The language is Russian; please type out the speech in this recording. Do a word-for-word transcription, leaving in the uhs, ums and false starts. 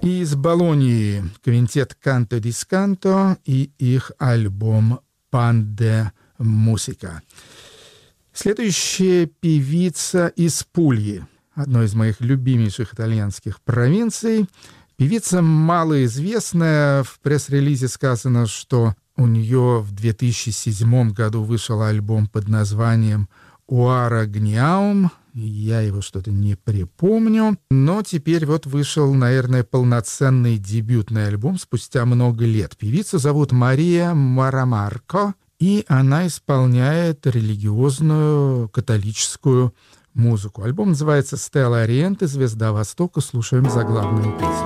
Из Болонии квинтет «Канто ди Сканто» и их альбом «Пан де Мусика». Следующая певица из Пульи, одной из моих любимейших итальянских провинций. Певица малоизвестная. В пресс-релизе сказано, что у нее в две тысячи седьмом году вышел альбом под названием «Уара Гниаум». Я его что-то не припомню. Но теперь вот вышел, наверное, полноценный дебютный альбом спустя много лет. Певицу зовут Мария Марамарко, и она исполняет религиозную католическую музыку. Альбом называется «Стелла Ориенте. Звезда Востока». Слушаем заглавную песню.